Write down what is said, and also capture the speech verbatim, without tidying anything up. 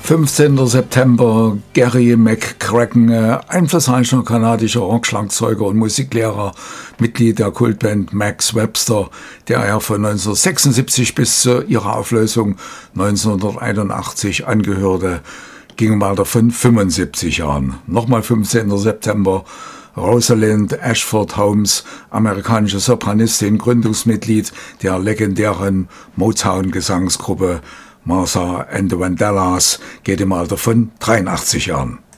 fünfzehnter September, Gary McCracken, äh, einflussreicher kanadischer Rockschlagzeuger und Musiklehrer, Mitglied der Kultband Max Webster, der er von neunzehnhundertsechsundsiebzig bis zu ihrer Auflösung neunzehnhunderteinundachtzig angehörte, ging im Alter von fünfundsiebzig Jahren. Nochmal fünfzehnter September, Rosalind Ashford Holmes, amerikanische Sopranistin, Gründungsmitglied der legendären Motown-Gesangsgruppe Martha and the Vandellas, geht im Alter von dreiundachtzig Jahren.